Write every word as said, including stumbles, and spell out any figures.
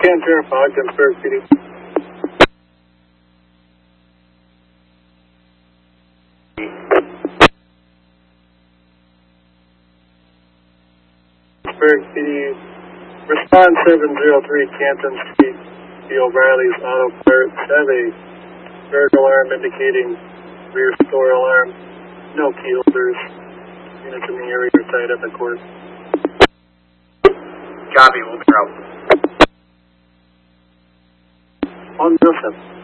Panther, Ogdensburg P D. Ogdensburg P D. Respond seven zero three Canton Street. The O'Reilly's Auto Parts have a bird alarm indicating rear store alarm. No key holders. Units in the area are tied up at court. Copy, we'll be out. On Joseph.